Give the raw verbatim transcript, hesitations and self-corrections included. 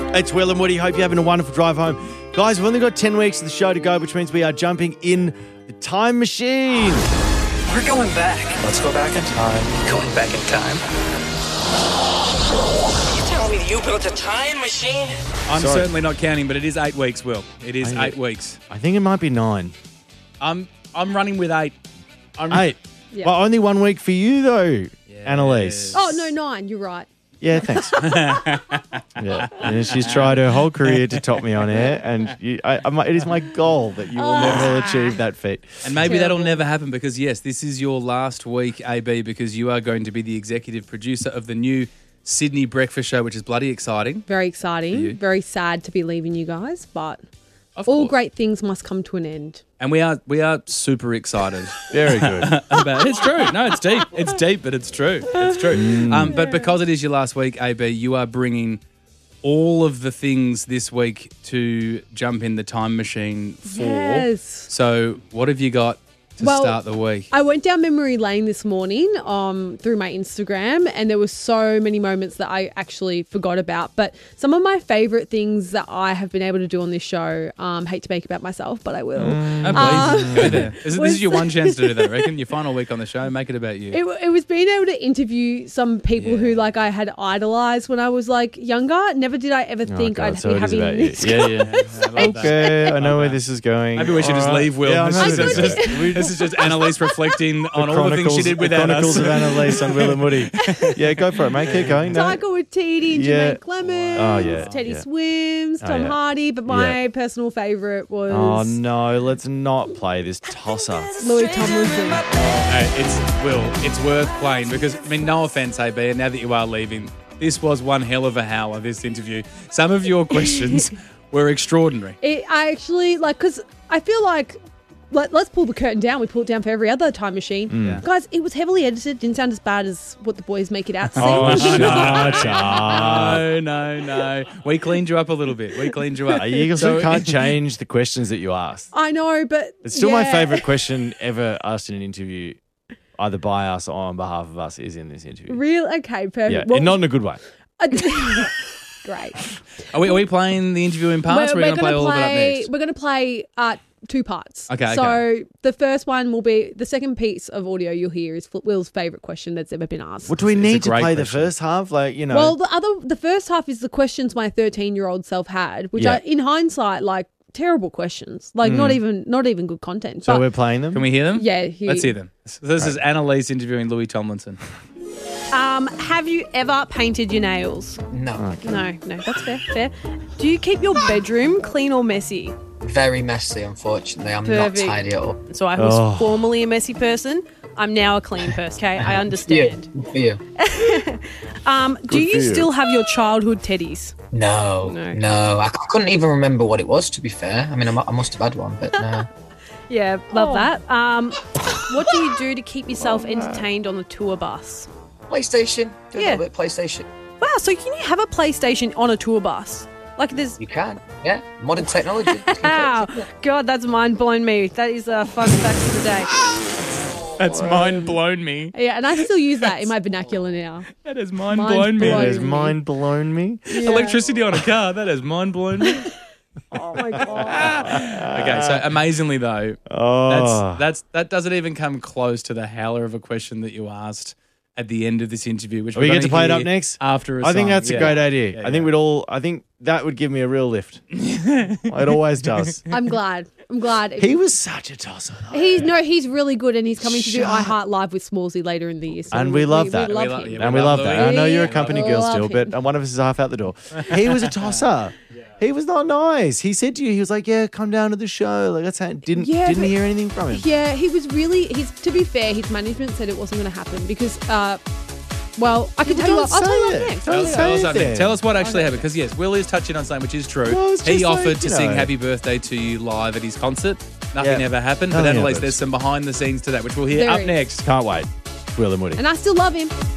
It's Will and Woody. Hope you're having a wonderful drive home. Guys, we've only got ten weeks of the show to go, which means we are jumping in the time machine. We're going back. Let's go back in time. Going back in time? You telling me you built a time machine? I'm Sorry. certainly not counting, but it is eight weeks, Will. It is I- eight weeks. I think it might be nine. I'm I'm running with eight. I'm Eight. Yeah. Well, only one week for you, though, Annalise. Oh, no, nine. You're right. Yeah, thanks. yeah, and she's tried her whole career to top me on air, and you, I, I, it is my goal that you will never achieve that feat. And maybe Terrible. that'll never happen because, yes, this is your last week, A B, because you are going to be the executive producer of the new Sydney Breakfast Show, which is bloody exciting. Very you. exciting. Very sad to be leaving you guys, but Of all course. great things must come to an end. And we are we are super excited Very good. about It's true. No, it's deep. It's deep, but it's true. It's true. Um, but because it is your last week, A B, you are bringing all of the things this week to jump in the time machine for. Yes. So what have you got to Well, start the week? I went down memory lane this morning um, through my Instagram, and there were so many moments that I actually forgot about. But some of my favourite things that I have been able to do on this show, um, hate to make about myself, but I will. Oh, please, Um, go there. This, is- this was- is your one chance to do that, I reckon. Your final week on the show, make it about you. It, it was being able to interview some people who Yeah. like I had idolised when I was like younger. Never did I ever think Oh, God, I'd so be it is having about you. this. Yeah, yeah. I love that. Okay, I know where this is going. Maybe we should just All right. leave, Will. Yeah, I this, know is this just, is- this is just Annalise reflecting on all the things she did the without Chronicles us. of Annalise on Will and Woody. Yeah, go for it, mate. Keep going. No. Tiger with Teddy and Yeah. Jermaine Clemens, Oh, yeah, Teddy yeah. Swims, Oh, Tom yeah. Hardy, but my Yeah. personal favourite was Oh, no, let's not play this tosser. Louis Tomlinson. Hey, it's Will. It's worth playing because I mean, no offense, A B. And now that you are leaving, this was one hell of a howler. This interview. Some of your questions were extraordinary. It, I actually like because I feel like let, let's pull the curtain down. We pull it down for every other time machine, Mm. guys. It was heavily edited. Didn't sound as bad as what the boys make it out to. Oh, seem. shut up. No, no, no. We cleaned you up a little bit. We cleaned you up. You also So- can't change the questions that you asked. I know, but It's still my yeah. favourite question ever asked in an interview, either by us or on behalf of us, is in this interview. Real okay, perfect. Yeah, Well, and not in a good way. great. Are we, are we playing the interview in parts? We're, we're going to play gonna all of it up play- next. We're going to play uh, two parts. Okay, So okay. the first one will be the second piece of audio you'll hear is Will's favourite question that's ever been asked. Well, do we It's a need to great play the question. first half? Like, you know. Well, the other, the first half is the questions my thirteen-year-old self had, which Yeah. are in hindsight like terrible questions, like not even not even good content. so But we're playing them? Can we hear them? yeah, here- Let's hear them. So this is Annalise interviewing Louis Tomlinson. Um, have you ever painted your nails? No. No, no, that's fair. Fair. Do you keep your bedroom clean or messy? Very messy, unfortunately. I'm Perfect. not tidy at all. So I was Oh. formerly a messy person. I'm now a clean person. Okay, I understand. For you. Um, do you for you. still have your childhood teddies? No, No. no. I c- couldn't even remember what it was, to be fair. I mean, I, mu- I must have had one, but no. Yeah, love that. Um, what do you do to keep yourself entertained on the tour bus? PlayStation. Do a Yeah. little bit of PlayStation. Wow, so can you have a PlayStation on a tour bus? Like there's You can. Yeah. Modern technology. Wow, God, that's mind blown me. That is a fun fact of the day. That's mind blown me. Yeah, and I still use that in my vernacular now. That has mind, Mind blown me. blown. It has mind blown me. Yeah. Electricity on a car. That has mind blown me. Oh my God. Okay, so amazingly though, Oh. that's that's that doesn't even come close to the howler of a question that you asked at the end of this interview. Which Are we we're get to gonna play it hear up next? after. A I think song. that's Yeah. a great idea. Yeah, I think yeah. we'd all, I think that would give me a real lift. It always does. I'm glad. I'm glad. He was such a tosser, though. He's no, he's really good, and he's coming to do Shut I Heart Live with Smallsy later in the year. So And we love that. We love We love- him. yeah, And we love love that. Louis. I know you're a Yeah. company girl Love still, him. but one of us is half out the door. He was a tosser. He was not nice. He said to you, he was like, "Yeah, come down to the show." Like that's how, didn't Yeah, didn't but- hear anything from him. Yeah, he was really. He's to be fair, his management said it wasn't going to happen because. Uh, well, I can Yeah, tell you. don't What, I'll tell you say what it. next. Don't I'll Tell, tell say you us it up then. next. Tell us what actually happened, because yes, Will is touching on something which is true. Well, it's he just offered like, to you sing know. "Happy Birthday" to you live at his concert. Nothing Yeah. ever happened, but Nothing Annalise, ever. there's some behind the scenes to that, which we'll hear There up is. next. Can't wait. Will and Woody. And I still love him.